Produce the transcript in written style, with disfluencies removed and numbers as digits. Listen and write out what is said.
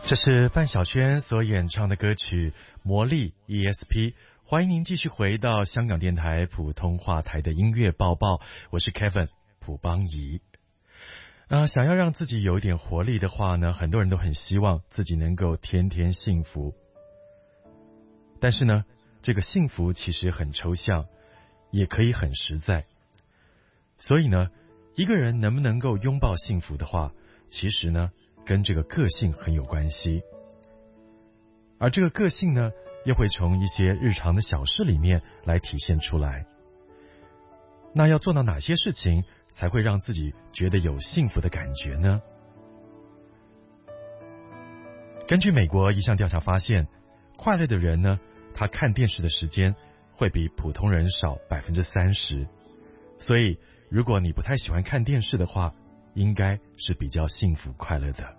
这是范晓萱所演唱的歌曲《魔力 ESP》，欢迎您继续回到香港电台普通话台的音乐报报，我是 Kevin 蒲邦仪。想要让自己有一点活力的话呢，很多人都很希望自己能够天天幸福。但是呢，这个幸福其实很抽象，也可以很实在。所以呢，一个人能不能够拥抱幸福的话，其实呢，跟这个个性很有关系。而这个个性呢，又会从一些日常的小事里面来体现出来。那要做到哪些事情才会让自己觉得有幸福的感觉呢？根据美国一项调查发现，快乐的人呢，他看电视的时间会比普通人少 30%。所以如果你不太喜欢看电视的话，应该是比较幸福快乐的。